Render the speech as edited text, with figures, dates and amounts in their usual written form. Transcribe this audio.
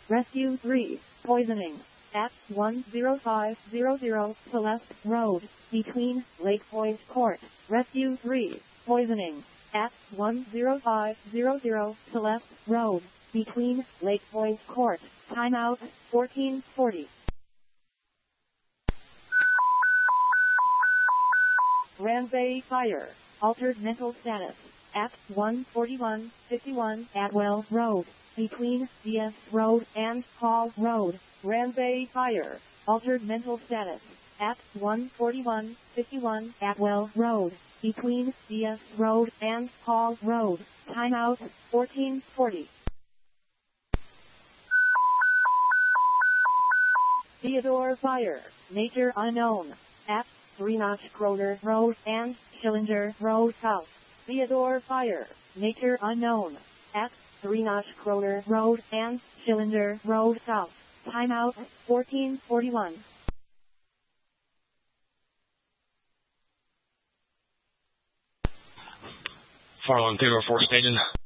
Rescue 3, poisoning. At 10500 Celeste Road, between Lake Point Court. Rescue 3, poisoning. At 10500 Celeste Road, between Lake Point Court. Timeout, 1440. Ramsay Fire. Altered mental status. At 14151 Atwell Road, between DS Road and Hall Road. Ramsay Fire. Altered mental status. At 14151 Atwell Road, between DS Road and Hall Road. Timeout, 1440. Theodore Fire. Nature unknown. At 3 Kroner Road and Schillinger Road South. Theodore Fire. Nature unknown. At 3 Kroner Road and Schillinger Road South. Timeout, 1441. Farland Theodore 4 Station.